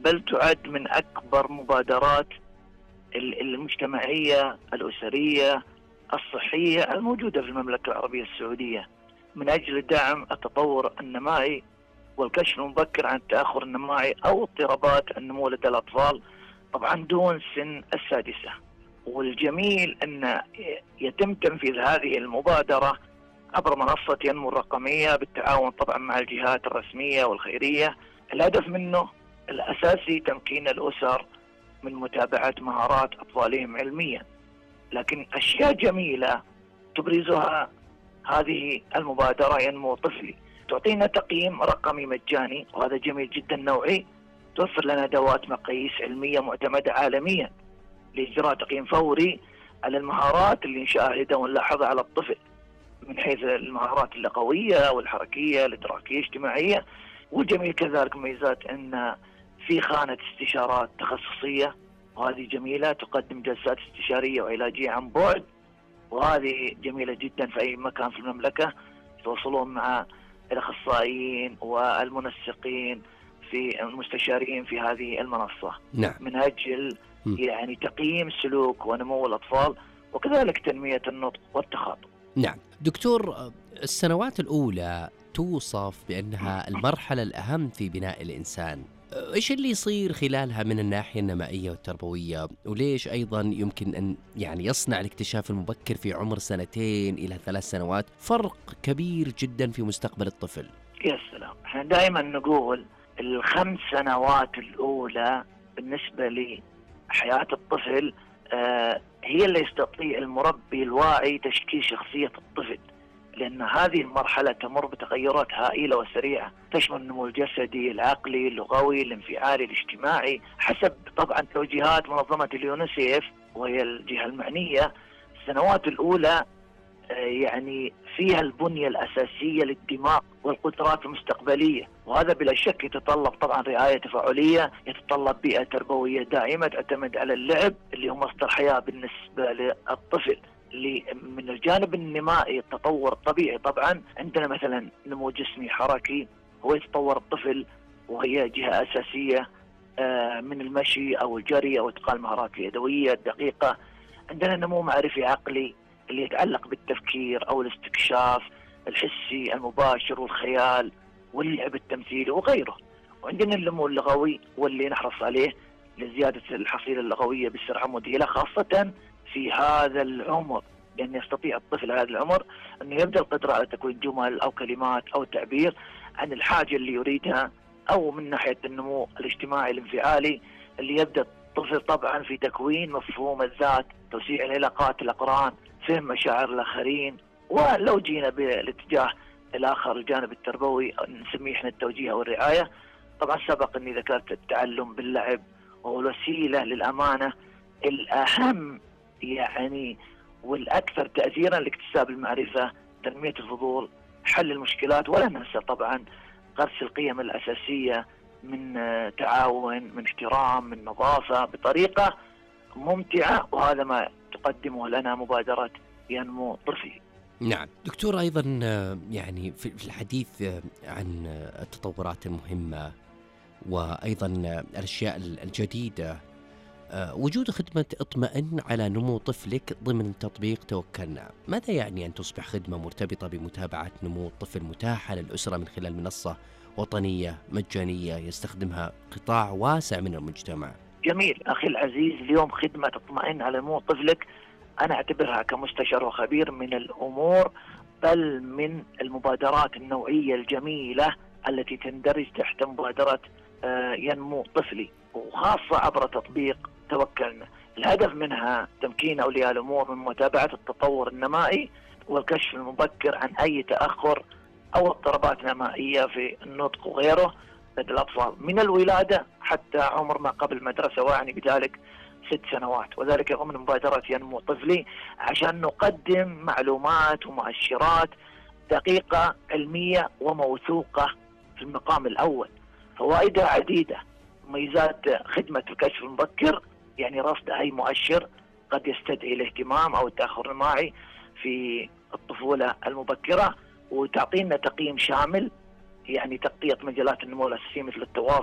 بل تعد من أكبر مبادرات المجتمعية الأسرية الصحية الموجودة في المملكة العربية السعودية من أجل دعم التطور النمائي والكشف المبكر عن التأخر النمائي أو اضطرابات النمو لدى الأطفال، طبعا دون سن السادسة. والجميل أن يتم تنفيذ هذه المبادرة عبر منصة ينمو الرقمية بالتعاون طبعا مع الجهات الرسمية والخيرية. الهدف منه الأساسي تمكين الأسر من متابعة مهارات أطفالهم علميا، لكن أشياء جميلة تبرزها هذه المبادرة ينمو طفلي. تعطينا تقييم رقمي مجاني، وهذا جميل جدا نوعي. توفر لنا أدوات مقاييس علمية معتمدة عالميا لإجراء تقييم فوري على المهارات اللي نشاهدها ونلاحظها على الطفل من حيث المهارات اللغوية والحركية الإدراكية الاجتماعية. والجميل كذلك ميزات أن في خانة استشارات تخصصية، وهذه جميلة، تقدم جلسات استشارية وعلاجية عن بعد، وهذه جميلة جدا في أي مكان في المملكة يتواصلون مع الأخصائيين والمنسقين في المستشارين في هذه المنصة. نعم. من أجل يعني تقييم سلوك ونمو الأطفال وكذلك تنمية النطق والتخاطب. نعم دكتور، السنوات الأولى توصف بأنها المرحلة الأهم في بناء الإنسان. إيش اللي يصير خلالها من الناحية النمائية والتربوية، وليش أيضا يمكن أن يصنع الاكتشاف المبكر في عمر 2 إلى 3 سنوات فرق كبير جدا في مستقبل الطفل؟ يا سلام، احنا دائما نقول 5 سنوات الأولى بالنسبة لحياة الطفل هي اللي يستطيع المربي الواعي تشكيل شخصية الطفل، لأن هذه المرحلة تمر بتغيرات هائلة وسريعة تشمل النمو الجسدي، العقلي، اللغوي، الانفعالي، الاجتماعي، حسب طبعا توجيهات منظمة اليونيسيف وهي الجهة المعنية. السنوات الأولى يعني فيها البنية الأساسية للدماغ والقدرات المستقبلية، وهذا بلا شك يتطلب طبعا رعاية تفاعلية، يتطلب بيئة تربوية دائمة تعتمد على اللعب اللي هو مصدر حياة بالنسبة للطفل. من الجانب النمائي التطور الطبيعي طبعا عندنا مثلا نمو جسمي حركي هو يتطور الطفل، وهي جهة أساسية من المشي أو الجري أو إتقان المهارات اليدوية الدقيقة. عندنا نمو معرفي عقلي اللي يتعلق بالتفكير أو الاستكشاف الحسي المباشر والخيال واللعب التمثيلي وغيره. وعندنا النمو اللغوي واللي نحرص عليه لزيادة الحصيلة اللغوية بسرعة مذهلة خاصة في هذا العمر، لأن يستطيع الطفل هذا العمر أنه يبدأ القدرة على تكوين جمل أو كلمات أو تعبير عن الحاجة اللي يريدها. أو من ناحية النمو الاجتماعي الانفعالي اللي يبدأ الطفل طبعا في تكوين مفهوم الذات، توسيع العلاقات الأقران، فهم مشاعر الآخرين. ولو جينا بالاتجاه الآخر الجانب التربوي نسميه احنا التوجيه والرعاية، طبعا سبق أني ذكرت التعلم باللعب وهو الوسيلة للأمانة الأهم يعني والأكثر تأثيرا لاكتساب المعرفة، تنمية الفضول، حل المشكلات، ولا ننسى طبعا غرس القيم الأساسية من تعاون، من احترام، من نظافة بطريقة ممتعة، وهذا ما تقدمه لنا مبادرة ينمو طفلي. نعم دكتور، أيضا يعني في الحديث عن التطورات المهمة وأيضا الأشياء الجديدة، وجود خدمة اطمئن على نمو طفلك ضمن تطبيق توكلنا، ماذا يعني أن تصبح خدمة مرتبطة بمتابعة نمو الطفل متاحة للأسرة من خلال منصة وطنية مجانية يستخدمها قطاع واسع من المجتمع؟ جميل أخي العزيز، اليوم خدمة اطمئن على نمو طفلك أنا أعتبرها كمستشار وخبير من الأمور، بل من المبادرات النوعية الجميلة التي تندرج تحت مبادرة ينمو طفلي، وخاصة عبر تطبيق توكلنا. الهدف منها تمكين أولياء الأمور من متابعة التطور النمائي والكشف المبكر عن أي تأخر أو اضطرابات نمائية في النطق وغيره لدى الأطفال من الولادة حتى عمر ما قبل المدرسة، وأعني بذلك 6 سنوات، وذلك ضمن مبادرة ينمو طفلي عشان نقدم معلومات ومؤشرات دقيقة علمية وموثوقة في المقام الأول. فوائدها عديدة. ميزات خدمة الكشف المبكر يعني رصد أي مؤشر قد يستدعي الاهتمام أو التأخر النمائي في الطفولة المبكرة، وتعطينا تقييم شامل يعني تغطية مجالات النمو الأساسية مثل التواصل